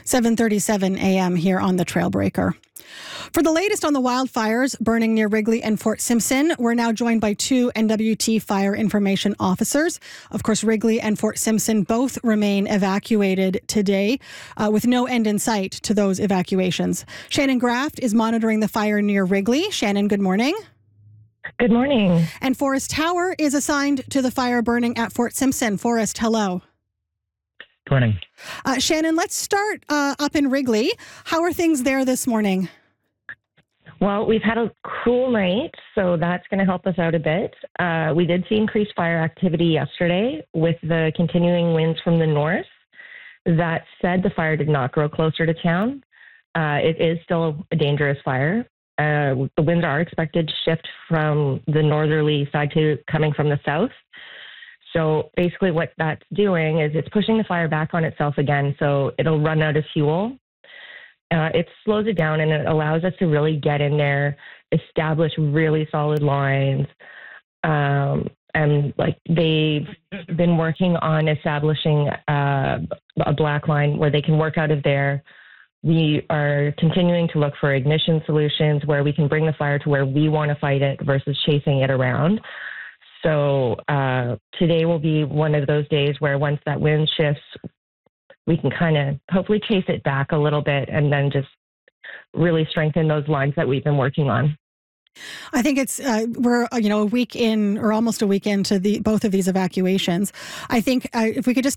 7:37 a.m. here on the Trailbreaker. For the latest on the wildfires burning near Wrigley and Fort Simpson, we're now joined by two NWT fire information officers. Of course, Wrigley and Fort Simpson both remain evacuated today, with no end in sight to those evacuations. Shannon Graft is monitoring the fire near Wrigley. Shannon, good morning. Good morning. And Forrest Tower is assigned to the fire burning at Fort Simpson. Forrest, hello. Good morning. Shannon, let's start up in Wrigley. How are things there this morning? Well, we've had a cool night, so that's going to help us out a bit. We did see increased fire activity yesterday with the continuing winds from the north. That said, the fire did not grow closer to town. It is still a dangerous fire. The winds are expected to shift from the northerly side to coming from the south. So basically what that's doing is it's pushing the fire back on itself again, so it'll run out of fuel. It slows it down and it allows us to really get in there, establish really solid lines. And like they've been working on establishing a black line where they can work out of there. We are continuing to look for ignition solutions where we can bring the fire to where we want to fight it versus chasing it around. So today will be one of those days where once that wind shifts, we can kind of hopefully chase it back a little bit and then just really strengthen those lines that we've been working on. I think it's we're a week in, or almost a week into both of these evacuations. I think if we could just